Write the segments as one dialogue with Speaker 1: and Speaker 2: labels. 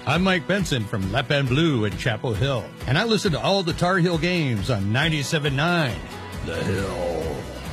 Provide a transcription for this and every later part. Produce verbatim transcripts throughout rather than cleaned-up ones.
Speaker 1: I'm Mike Benson from Lap and Blue in Chapel Hill, and I listen to all the Tar Heel games on ninety-seven point nine The Hill.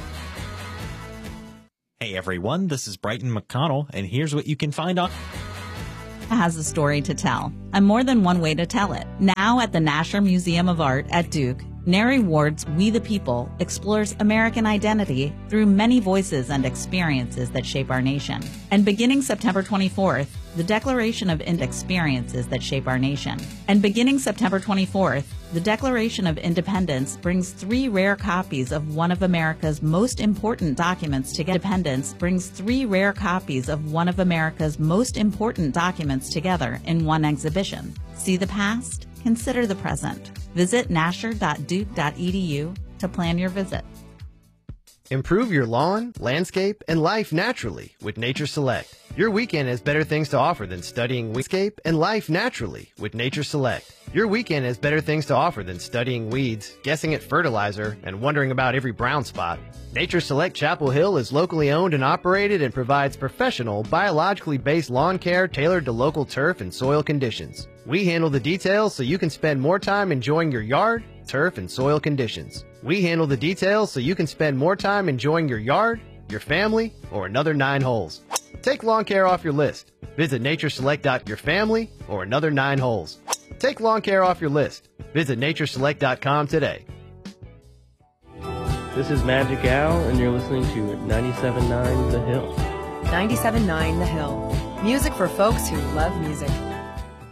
Speaker 2: Hey everyone, this is Brighton McConnell, and here's what you can find on...
Speaker 3: has a story to tell, and more than one way to tell it. Now at the Nasher Museum of Art at Duke, Neri Ward's We the People explores American identity through many voices and experiences that shape our nation. And beginning September twenty-fourth, the Declaration of Ind Experiences that shape our nation. And beginning September twenty-fourth, the Declaration of Independence brings three rare copies of one of America's most important documents together. Independence brings three rare copies of one of America's most important documents together in one exhibition. See the past, consider the present. Visit nasher dot duke dot e d u to plan your visit.
Speaker 4: Improve your lawn, landscape, and life naturally with Nature Select. Your weekend has better things to offer than studying landscape and life naturally with Nature Select. Your weekend has better things to offer than studying weeds, guessing at fertilizer, and wondering about every brown spot. Nature Select Chapel Hill is locally owned and operated and provides professional, biologically based lawn care tailored to local turf and soil conditions. We handle the details so you can spend more time enjoying your yard, turf, and soil conditions. We handle the details so you can spend more time enjoying your yard, your family, or another nine holes. Take lawn care off your list. Visit nature select dot your family or another nine holes. Take lawn care off your list. Visit nature select dot com today.
Speaker 5: This is Magic Al, and you're listening to ninety-seven point nine The Hill.
Speaker 6: ninety-seven point nine The Hill. Music for folks who love music.